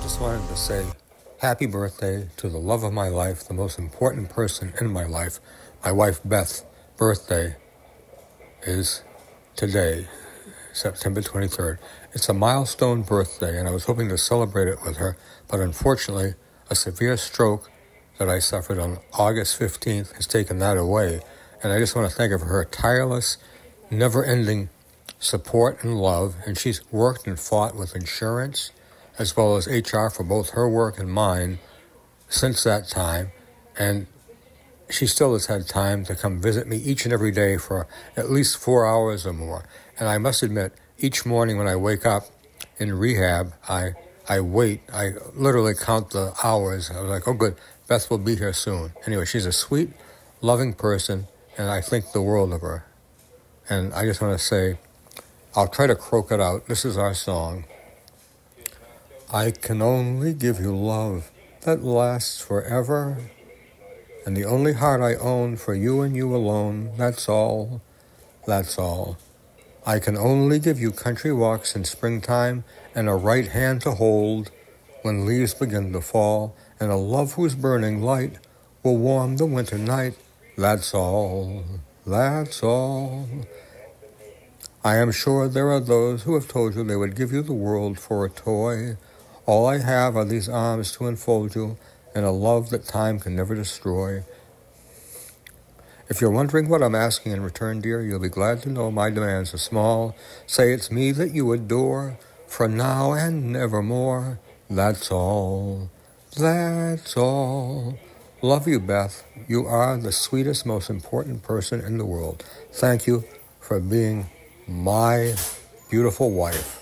just wanted to say happy birthday to the love of my life, the most important person in my life. My wife Beth's birthday is today, September 23rd. It's a milestone birthday, and I was hoping to celebrate it with her, but unfortunately, a severe stroke that I suffered on August 15th has taken that away. And I just want to thank her for her tireless, never-ending support and love, and she's worked and fought with insurance as well as HR for both her work and mine since that time, and she still has had time to come visit me each and every day for at least 4 hours or more. And I must admit, each morning when I wake up in rehab, I wait. I literally count the hours. I was like, oh good, Beth will be here soon. Anyway, she's a sweet, loving person, and I think the world of her. And I just want to say, I'll try to croak it out. This is our song. I can only give you love that lasts forever, and the only heart I own for you and you alone, that's all, that's all. I can only give you country walks in springtime and a right hand to hold when leaves begin to fall, and a love whose burning light will warm the winter night, that's all, that's all. I am sure there are those who have told you they would give you the world for a toy. All I have are these arms to enfold you and a love that time can never destroy. If you're wondering what I'm asking in return, dear, you'll be glad to know my demands are small. Say it's me that you adore, for now and nevermore. That's all, that's all. Love you, Beth. You are the sweetest, most important person in the world. Thank you for being my beautiful wife.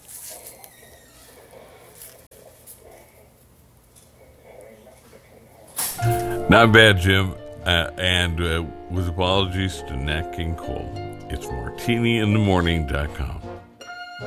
Not bad, Jim. And with apologies to Nat King Cole, it's martiniinthemorning.com.